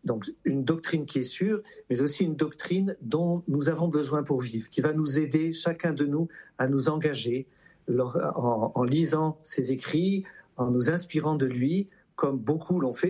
Donc une doctrine qui est sûre, mais aussi une doctrine dont nous avons besoin pour vivre, qui va nous aider, chacun de nous, à nous engager en lisant ses écrits, en nous inspirant de lui, comme beaucoup l'ont fait.